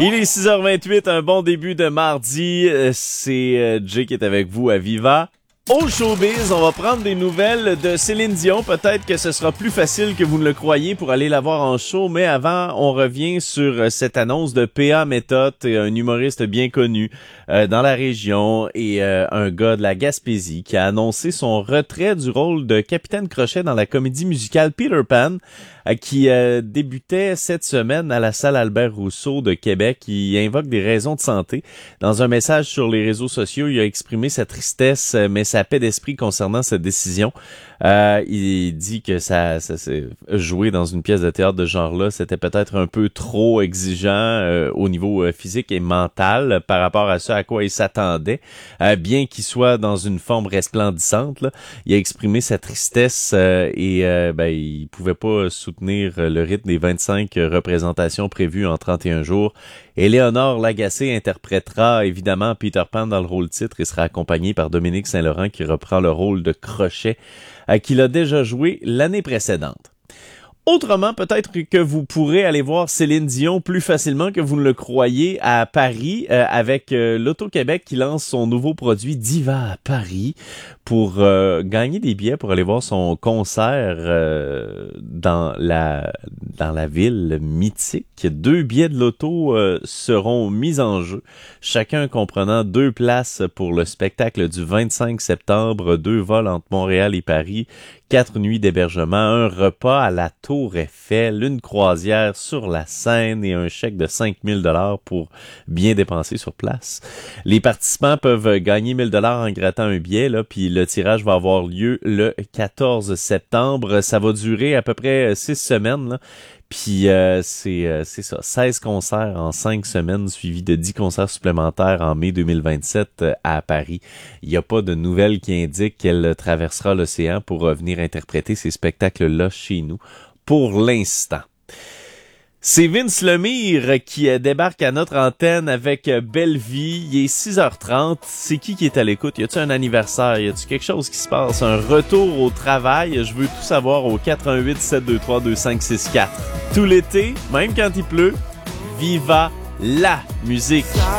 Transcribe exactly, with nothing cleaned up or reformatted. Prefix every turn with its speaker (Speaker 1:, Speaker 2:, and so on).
Speaker 1: Il est six heures vingt-huit, un bon début de mardi. C'est Jay qui est avec vous à Viva. Au showbiz, on va prendre des nouvelles de Céline Dion. Peut-être que ce sera plus facile que vous ne le croyez pour aller la voir en show, mais avant, on revient sur cette annonce de P A Méthode, un humoriste bien connu euh, dans la région et euh, un gars de la Gaspésie qui a annoncé son retrait du rôle de Capitaine Crochet dans la comédie musicale Peter Pan, euh, qui euh, débutait cette semaine à la salle Albert Rousseau de Québec. Il invoque des raisons de santé. Dans un message sur les réseaux sociaux, il a exprimé sa tristesse, mais sa paix d'esprit concernant cette décision. Euh, il dit que ça, ça s'est joué dans une pièce de théâtre de ce genre-là. C'était peut-être un peu trop exigeant euh, au niveau euh, physique et mental par rapport à ce à quoi il s'attendait. Euh, bien qu'il soit dans une forme resplendissante, là, il a exprimé sa tristesse euh, et euh, ben, il pouvait pas soutenir le rythme des vingt-cinq représentations prévues en trente et un jours. Éléonore Lagacé interprétera évidemment Peter Pan dans le rôle titre et sera accompagnée par Dominique Saint-Laurent qui reprend le rôle de Crochet euh, qu'il a déjà joué l'année précédente. Autrement, peut-être que vous pourrez aller voir Céline Dion plus facilement que vous ne le croyez à Paris euh, avec euh, l'Auto-Québec qui lance son nouveau produit Diva à Paris pour euh, gagner des billets pour aller voir son concert euh, dans la dans la ville mythique. Deux billets de l'auto euh, seront mis en jeu, chacun comprenant deux places pour le spectacle du vingt-cinq septembre, deux vols entre Montréal et Paris, quatre nuits d'hébergement, un repas à la Tour Eiffel, une croisière sur la Seine et un chèque de cinq mille dollars pour bien dépenser sur place. Les participants peuvent gagner mille dollars en grattant un billet, là, puis le tirage va avoir lieu le quatorze septembre. Ça va durer à peu près six semaines, là. Puis euh, c'est euh, c'est ça, seize concerts en cinq semaines, suivis de dix concerts supplémentaires en mai deux mille vingt-sept euh, à Paris. Il n'y a pas de nouvelles qui indiquent qu'elle traversera l'océan pour revenir interpréter ces spectacles-là chez nous pour l'instant. C'est Vince Lemire qui débarque à notre antenne avec Belle Vie. Il est six heures trente. C'est qui qui est à l'écoute? Y a-tu un anniversaire? Y a-tu quelque chose qui se passe? Un retour au travail? Je veux tout savoir au quatre un huit sept deux trois deux cinq six quatre. Tout l'été, même quand il pleut, Viva la musique!